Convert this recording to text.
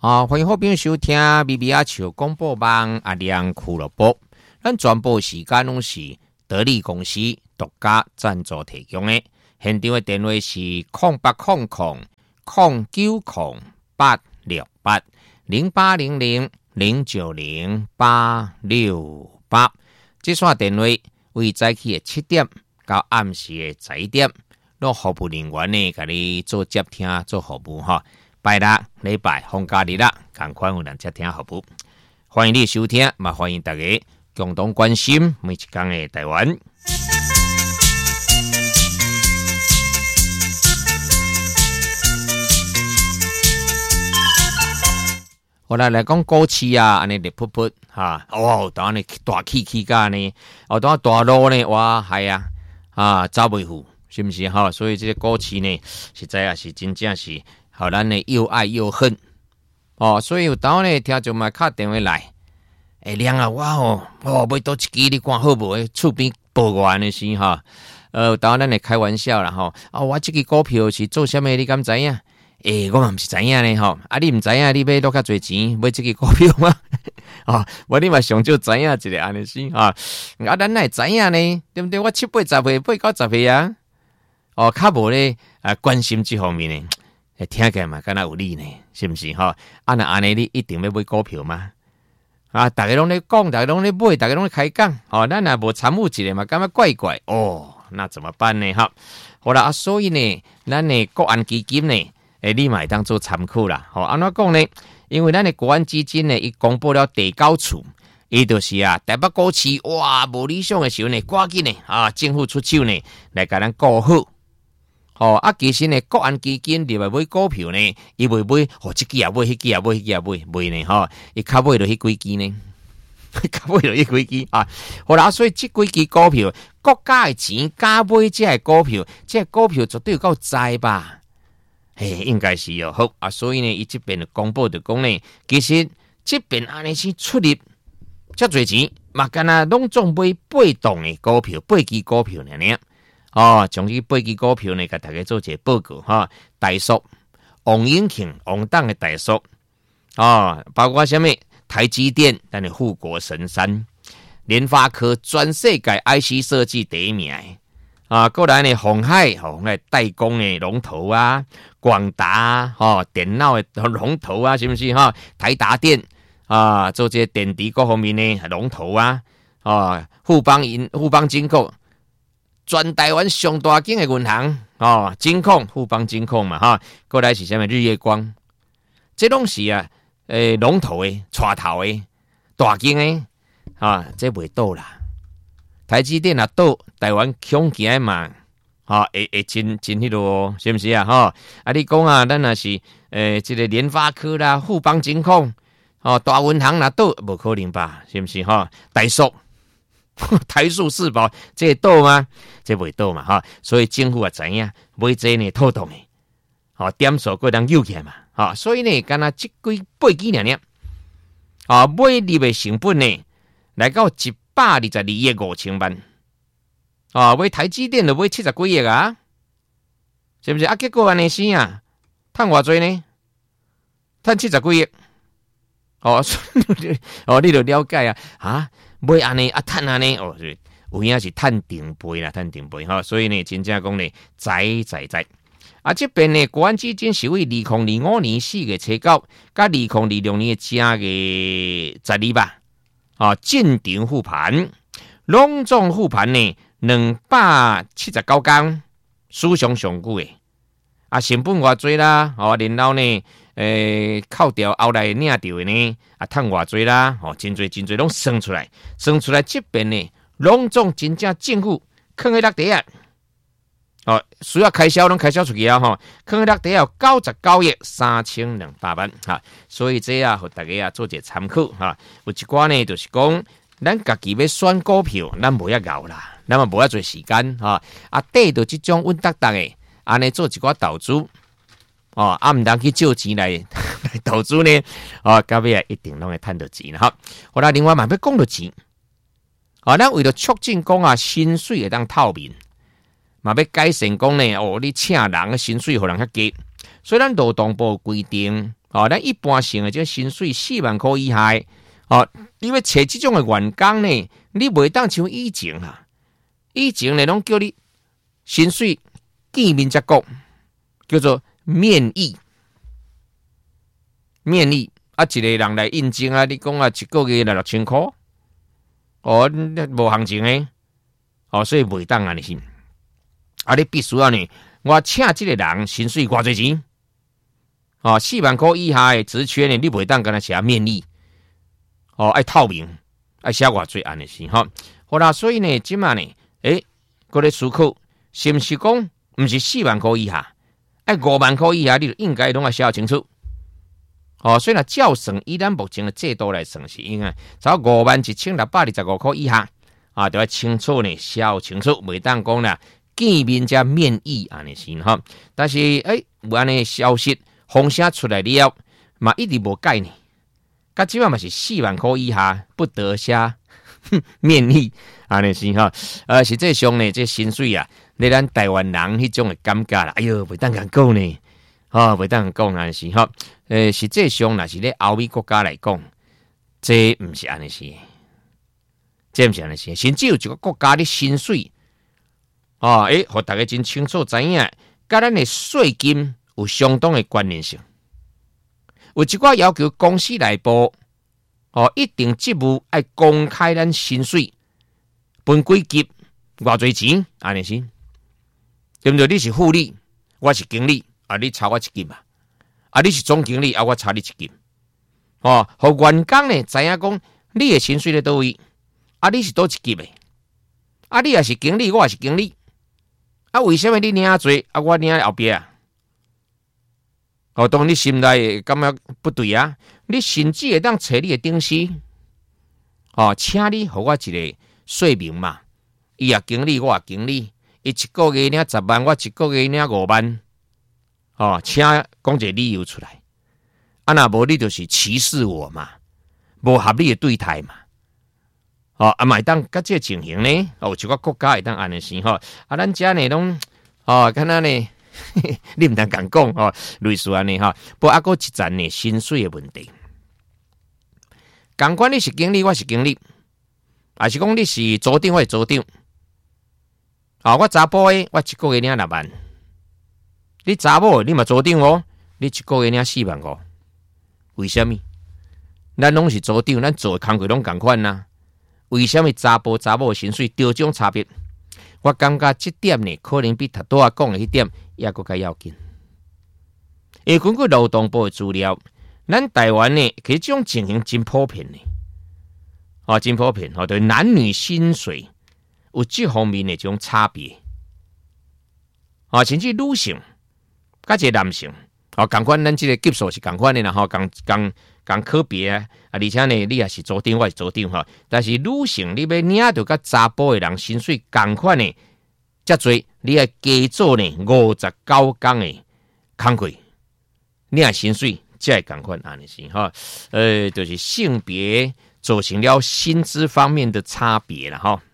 欢迎好朋友收听咪咪阿笑广播网阿亮俱乐部。咱全部时间拢是得力公司独家赞助提供的。现场的电话是0800-8680800-0900868。这线电话为早起的7点到暗时的11点，让服务人员呢给你做接听做服务哈。拜六、礼拜、放假日啦，赶快有人接听服务。欢迎你收听，嘛欢迎大家共同关心每一天的台湾。我来讲股市啊，安尼热噗噗哈，当然大起价呢，当大路呢，哇系走袂赴，是不是哈？所以这个股市呢，实在也是真正是。好，咱呢又爱又恨所以有当呢听众嘛打电话来，亮啊，我买多一支你看好无？厝边报我安尼是哈，当咱呢开玩笑啦吼，我这个股票是做啥物？你敢知影？我嘛不是知影呢吼，你唔知影，你买多较侪钱买这个股票吗？我你嘛上少知影一个安尼是哈，咱来知影呢，对不对？我7、8、10岁，8、9、10岁啊，较无咧关心这方面呢。听起来嘛，敢若有理呢，是不是哈？那安尼你一定要买股票吗？大家拢咧讲，大家拢咧买，大家拢咧开讲，咱若无参与一下嘛，感觉怪怪那怎么办呢？哈，好啦，所以呢，咱的国安基金呢，你嘛当做参考啦。安怎讲呢？因为咱的国安基金呢，伊公布了第9次，伊就是台北股市无理想的时候呢，赶紧呢政府出手呢，来甲咱顾好。其实呢，国安基金入来买股票呢，伊袂买，这支也买，迄支也买，迄支也买呢，伊较买到迄几支呢，较买到迄几支好啦，所以这几支股票，国家的钱加买这股票，这股票绝对有够栽吧？应该是好所以呢，伊这边的公布就讲呢，其实这边安尼是出入遮侪钱，嘛干那拢总买被动的股票，8支股票呢。将这8支股票呢，给大家做一个报告大叔、王永庆、王党的大叔包括什么台积电，咱的护国神山，联发科全世界 IC 设计第一名过来呢，鸿海代工的龙头广达电脑的龙头是不是台达电做这些电池各方面的龙头富邦金控。全台湾上大间的银行金控、富邦金控嘛过来是啥物日月光，这拢是龙头的、带头的、大间的这袂倒啦。台积电倒，台湾恐起来嘛会真迄落是不是你讲咱若是这个联发科啦、富邦金控大银行倒无可能吧？是不是大叔？台塑四宝这会倒吗？这袂倒嘛所以政府也知影买这呢套动的点数过当诱起来嘛所以呢，干那这几8支尔买入的成本呢，来到122亿5千万买台积电就买70几亿是不是结果安尼是赚偌济呢？赚70几亿你就了解买安尼赚安尼有影是赚定倍啦，赚定倍所以呢，真正讲呢，在这边呢，国安基金是为2025年4月初9甲2026年正月12吧进场复盘，拢总复盘呢279天，史上上久的成本偌济啦然后呢扣掉后来领掉的呢赚偌济啦真侪拢算出来这边呢拢总真正政府囥喺落地需要开销拢开销出去囥喺落地有99亿3200万所以这互大家做一个参考有一寡呢就是讲咱家己要选股票，咱无遐熬啦，咱嘛无遐多时间缀到这种稳当当的安尼做一寡投资唔通去借钱来投资呢到尾一定拢会赚到钱好啦，另外嘛要讲到钱咱为了促进讲薪水会当透明，嘛要改善讲呢你请人的薪水互人较低，所以咱劳动部规定咱一般性的这薪水4万块以下的，你要找这种的员工呢，你袂当像以前啦，以前呢拢叫你薪水见面才讲，叫做面议。面议啊，一个人来应征啊，你讲啊，一个月来6000块，无行情诶，所以袂当安尼是。你必须要呢，我请这个人薪水偌侪钱，4万块以下的职缺呢，你袂当跟他写面议，爱透明，爱写偌侪安尼是好啦，所以呢，即嘛呢，搁咧思考，是毋是讲毋是4万块以下，5万块以下，你就应该拢要写清楚。所以呢，照算以咱目前的制度来算，是应该只要51625块以下，就要清楚呢，写清楚，袂当讲啦。见面加面议安尼是哈，但是有安尼消息风声出来了，嘛一直无改呢。甲即摆嘛是4万块以下不得写面议安尼是哈。实际上呢，这薪水啊，你咱台湾人迄种的感觉啦，哎哟，袂当咁讲呢，袂当咁讲安尼是哈。实际上若是咧欧美国家来讲，这毋是安尼是，这毋是安尼是，甚至有一个国家的薪水。互大家真清楚知影，甲咱的税金有相当的关联性。有一寡要求公司内部，一定职务要公开咱薪水，分几级，偌侪钱，安尼是，对不对？你是副理，我是经理，你差我一级嘛。你是总经理，我差你一级。互员工呢知影讲，你的薪水在倒位，你是倒一级的，你也是经理，我也是经理。为什么你领侪我领后壁啊？当你心内感觉不对啊，你甚至会当找你的顶司，请你互我一个说明嘛。伊也经理，我也经理，伊一个月领10万，我一个月领5万，请讲一个理由出来。若无你就是歧视我嘛，无合理的对待嘛。嘛会当甲这情形呢？有一个国家会当安尼生吼，咱遮呢拢敢若呢，你毋通共讲类似安尼哈。不过还一层呢薪水的问题。共款你是经理，我是经理，还是讲你是组长，我是组长。我查甫的，我一个月领6万；你查某的，你嘛组长你一个月领4万5。为什么？咱拢是组长，咱做的工作拢共款呐。为什么查甫的薪水调种差别？我感觉这点呢，可能比头拄仔讲的迄点也更加要紧。根据劳动部的资料，咱台湾呢，其实这种情形真普遍呢。真普遍对男女薪水有这方面的这种差别。甚至女性甲这男性，同款咱这个级数是同款的啦，共可别而且呢，你也是组长，我是组长但是女性你要领到甲查甫的人薪水同款的，遮多你要加做呢59天的工课，你的薪水才会同款安尼是就是性别造成了薪资方面的差别啦